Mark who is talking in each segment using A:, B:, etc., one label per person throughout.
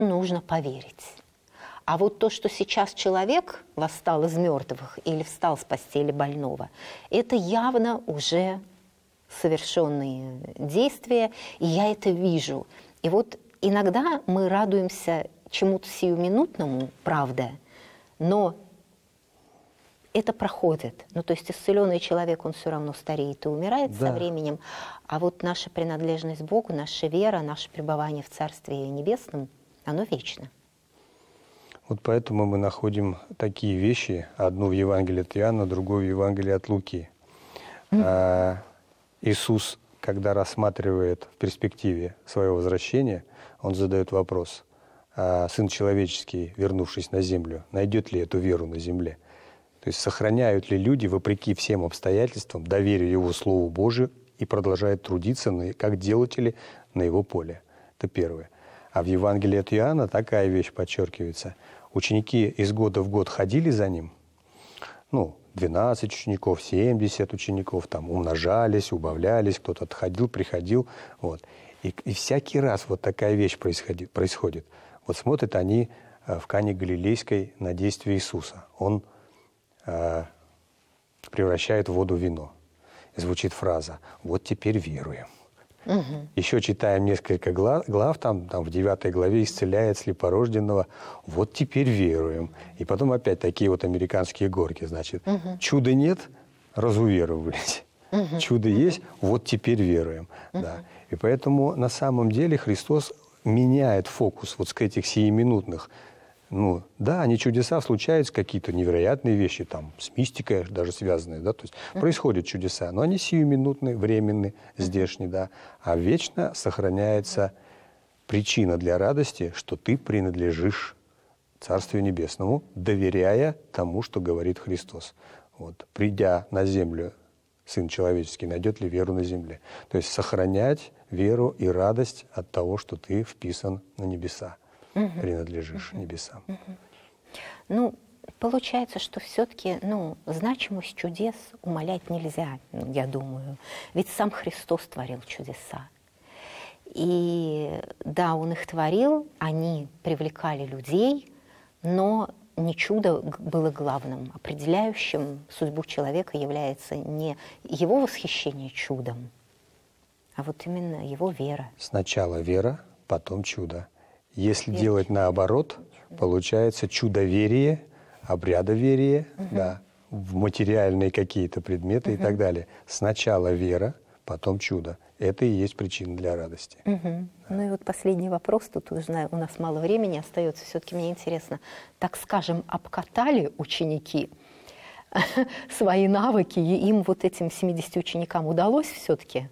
A: нужно поверить. А вот то, что сейчас человек восстал из мертвых или встал с постели больного, это явно уже совершенные действия, и я это вижу. И вот иногда мы радуемся чему-то сиюминутному, правда, но это проходит. Ну, то есть исцеленный человек, он все равно стареет и умирает со временем, а вот наша принадлежность Богу, наша вера, наше пребывание в Царстве Небесном, оно вечно.
B: Вот поэтому мы находим такие вещи, одну в Евангелии от Иоанна, другую в Евангелии от Луки. Иисус, когда рассматривает в перспективе своего возвращения, он задает вопрос: Сын человеческий, вернувшись на землю, найдет ли эту веру на земле? То есть сохраняют ли люди, вопреки всем обстоятельствам, доверие Его Слову Божию и продолжают трудиться как делатели на Его поле? Это первое. А в Евангелии от Иоанна такая вещь подчеркивается. Ученики из года в год ходили за Ним, 12 учеников, 70 учеников, там умножались, убавлялись, кто-то отходил, приходил. Вот. И всякий раз вот такая вещь происходит. Вот смотрят они в Кане Галилейской на действие Иисуса. Он превращает воду в вино. И звучит фраза: «Вот теперь веруем». Еще читаем несколько глав, там в 9 главе исцеляет слепорожденного. Вот теперь веруем. И потом опять такие вот американские горки. Значит, чуда нет, разуверовались. Чудо есть, вот теперь веруем. Да. И поэтому на самом деле Христос меняет фокус вот с этих сиюминутных. Они чудеса случаются, какие-то невероятные вещи, там, с мистикой даже связанные, да, то есть происходят чудеса, но они сиюминутные, временные, здешние, да, а вечно сохраняется причина для радости, что ты принадлежишь Царствию Небесному, доверяя тому, что говорит Христос. Вот. Придя на землю, Сын Человеческий найдет ли веру на земле? То есть сохранять веру и радость от того, что ты вписан на небеса. Принадлежишь небесам.
A: Получается, что все-таки значимость чудес умалять нельзя, я думаю. Ведь сам Христос творил чудеса. И да, Он их творил, они привлекали людей, но не чудо было главным. Определяющим судьбу человека является не его восхищение чудом, а вот именно его вера.
B: Сначала вера, потом чудо. Если делать наоборот, получается чудоверие, обрядоверие, в материальные какие-то предметы и так далее. Сначала вера, потом чудо. Это и есть причина для радости.
A: И вот последний вопрос, тут уже у нас мало времени остается, все-таки мне интересно, так скажем, обкатали ученики свои навыки, и им вот этим 70 ученикам удалось все-таки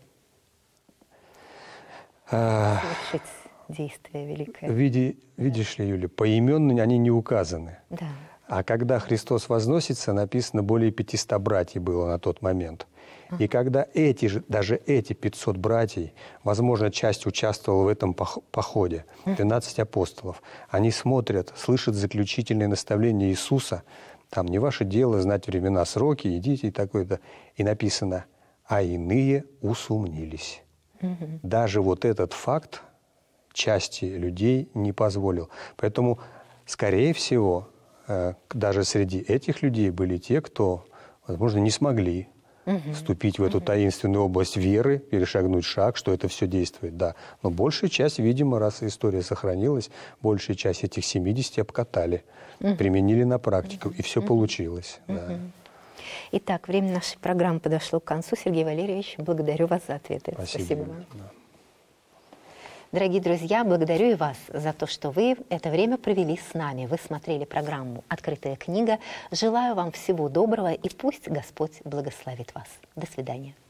A: совершить действие великое?
B: Видишь ли, Юля, поименно они не указаны.
A: Да.
B: А когда Христос возносится, написано, более 500 братьев было на тот момент. И когда даже эти 500 братьев, возможно, часть участвовала в этом походе, 12 апостолов, они смотрят, слышат заключительные наставления Иисуса, там не ваше дело знать времена, сроки, идите и такое-то. И написано, а иные усомнились. Даже вот этот факт части людей не позволил. Поэтому, скорее всего, даже среди этих людей были те, кто, возможно, не смогли вступить в эту таинственную область веры, перешагнуть шаг, что это все действует, да. Но большая часть, видимо, раз история сохранилась, большая часть этих 70 обкатали, применили на практику, и все получилось. Да.
A: Итак, время нашей программы подошло к концу. Сергей Валерьевич, благодарю вас за ответы.
B: Спасибо
A: вам.
B: Да.
A: Дорогие друзья, благодарю и вас за то, что вы это время провели с нами. Вы смотрели программу «Открытая книга». Желаю вам всего доброго, и пусть Господь благословит вас. До свидания.